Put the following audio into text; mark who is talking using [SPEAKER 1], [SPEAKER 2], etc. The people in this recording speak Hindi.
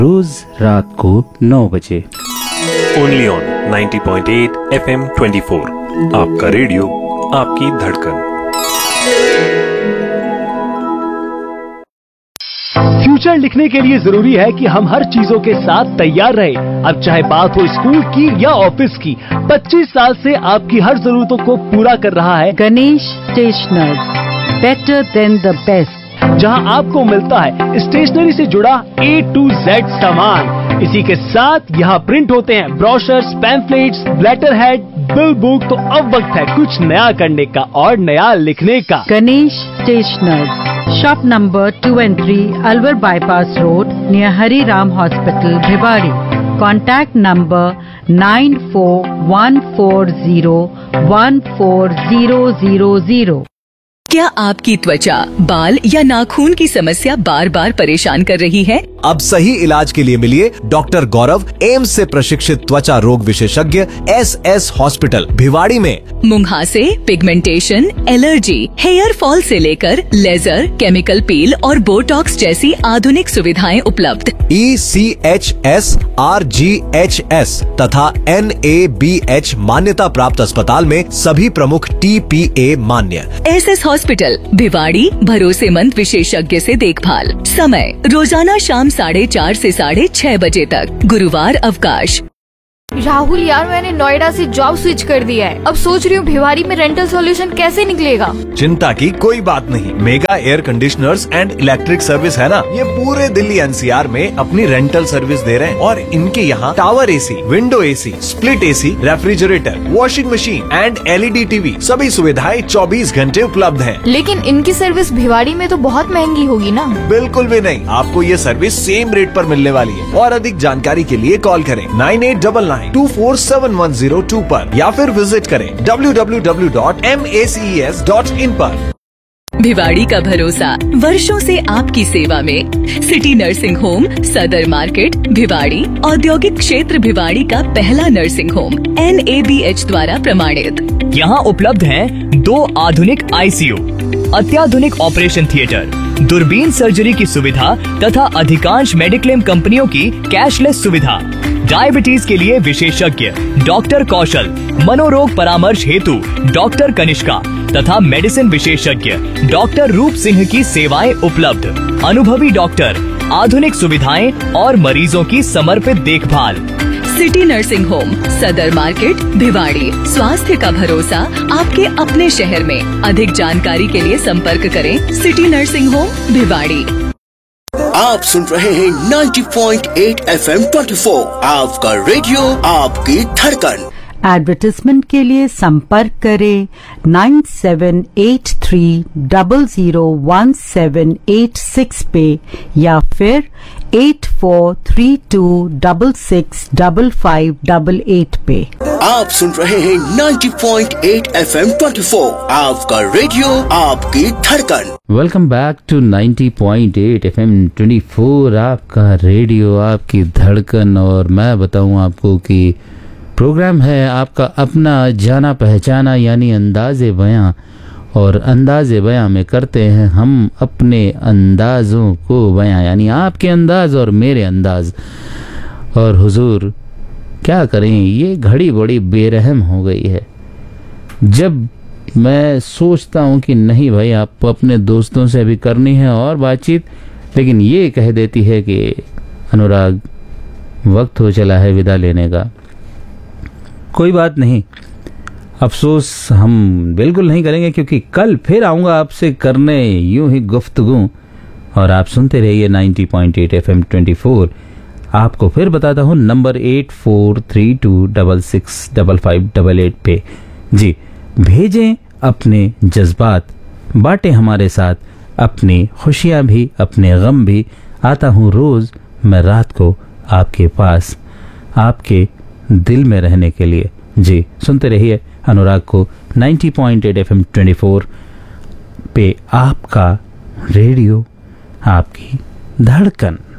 [SPEAKER 1] रोज रात को 9 बजे
[SPEAKER 2] ओनली ऑन 90.8 FM 24। आपका रेडियो, आपकी धड़कन।
[SPEAKER 3] फ्यूचर लिखने के लिए जरूरी है कि हम हर चीजों के साथ तैयार रहें। अब चाहे बात हो स्कूल की या ऑफिस की, 25 साल से आपकी हर जरूरतों को पूरा कर रहा है
[SPEAKER 4] Ganesh stationers, better than the best,
[SPEAKER 3] जहां आपको मिलता है स्टेशनरी से जुड़ा A to Z सामान। इसी के साथ यहाँ प्रिंट होते हैं brochures, pamphlets, letter head, bill book. तो अब वक्त है कुछ नया करने का और नया लिखने का।
[SPEAKER 4] Ganesh stationers, shop number 2 and 3, Alwar bypass road, near Hari Ram hospital, Bhiwadi. Contact number 9414014000।
[SPEAKER 5] क्या आपकी त्वचा, बाल या नाखून की समस्या बार बार परेशान कर रही है?
[SPEAKER 6] अब सही इलाज के लिए मिलिए डॉक्टर गौरव, एम्स से प्रशिक्षित त्वचा रोग विशेषज्ञ, SS हॉस्पिटल भिवाड़ी में।
[SPEAKER 5] मुंहासे, पिगमेंटेशन, एलर्जी, हेयर फॉल से लेकर लेजर, केमिकल पील और बोटॉक्स जैसी आधुनिक सुविधाएं उपलब्ध।
[SPEAKER 6] ECHS, RGHS तथा NABH मान्यता प्राप्त अस्पताल में सभी प्रमुख TPA मान्य।
[SPEAKER 5] SS हॉस्पिटल भिवाड़ी, भरोसेमंद विशेषज्ञ से देखभाल। समय रोजाना शाम 4:30 से 6:30 बजे तक। गुरुवार अवकाश।
[SPEAKER 7] राहुल यार, मैंने नोएडा से जॉब स्विच कर दिया है। अब सोच रही हूँ भिवाड़ी में रेंटल सॉल्यूशन कैसे निकलेगा।
[SPEAKER 6] चिंता की कोई बात नहीं, mega air conditioners and electric service है ना, ये पूरे दिल्ली NCR में अपनी रेंटल सर्विस दे रहे हैं। और इनके यहाँ tower AC, window AC, split AC, refrigerator, washing machine and LED TV सभी सुविधाएं 24 घंटे उपलब्ध है।
[SPEAKER 7] लेकिन इनकी सर्विस भिवाड़ी में तो बहुत महंगी होगी ना।
[SPEAKER 6] बिल्कुल भी नहीं, आपको ये सर्विस सेम रेट पर मिलने वाली है। और अधिक जानकारी के लिए कॉल करें 9899247102 पर या फिर विजिट करें www.maces.in पर।
[SPEAKER 5] भिवाड़ी का भरोसा, वर्षों से आपकी सेवा में। सिटी नर्सिंग होम, सदर मार्केट, भिवाड़ी। औद्योगिक क्षेत्र भिवाड़ी का पहला नर्सिंग होम, NABH द्वारा प्रमाणित।
[SPEAKER 8] यहाँ उपलब्ध हैं 2 आधुनिक ICU, अत्याधुनिक ऑपरेशन थिएटर, दूरबीन सर्जरी की सुविधा तथा अधिकांश मेडिक्लेम कंपनियों की कैशलेस सुविधा। डायबिटीज के लिए विशेषज्ञ डॉक्टर कौशल, मनोरोग परामर्श हेतु डॉक्टर कनिष्का तथा मेडिसिन विशेषज्ञ डॉक्टर रूप सिंह की सेवाएं उपलब्ध। अनुभवी डॉक्टर, आधुनिक सुविधाएं और मरीजों की समर्पित देखभाल।
[SPEAKER 5] सिटी नर्सिंग होम, सदर मार्केट, भिवाड़ी। स्वास्थ्य का भरोसा आपके अपने शहर में। अधिक जानकारी के लिए संपर्क करें सिटी नर्सिंग होम, भिवाड़ी।
[SPEAKER 9] आप सुन रहे हैं 90.8 FM 24, आपका रेडियो, आपकी धड़कन।
[SPEAKER 4] एडवर्टाइजमेंट के लिए संपर्क करें 9783001786 पे या फिर 8432665588 पे।
[SPEAKER 9] आप सुन रहे हैं 90.8 FM 24, आपका रेडियो, आपकी धड़कन।
[SPEAKER 1] वेलकम बैक टू 90.8 FM 24, आपका रेडियो, आपकी धड़कन। और मैं बताऊं आपको कि प्रोग्राम है आपका अपना जाना पहचाना, यानी अंदाज़े बयां। और अंदाज़े बयां में करते हैं हम अपने अंदाज़ों को बयां, यानी आपके अंदाज़ और मेरे अंदाज़। और हुजूर क्या करें, ये घड़ी बड़ी बेरहम हो गई है। जब मैं सोचता हूँ कि नहीं भाई, आपको अपने दोस्तों से भी करनी है और बातचीत, लेकिन ये कह देती है कि अनुराग वक्त हो चला है विदा लेने का। कोई बात नहीं, अफसोस हम बिल्कुल नहीं करेंगे, क्योंकि कल फिर आऊँगा आपसे करने यूं ही गुफ्तगू। और आप सुनते रहिए 90.8 FM 24। आपको फिर बताता हूँ नंबर 8432665588 पे। जी, भेजें अपने जज्बात, बांटें हमारे साथ अपनी खुशियाँ भी, अपने गम भी। आता हूँ रोज़ मैं रात को आपके पास, आपके दिल में रहने के लिए। जी, सुनते रहिए अनुराग को 90.8 FM 24 पे, आपका रेडियो, आपकी धड़कन।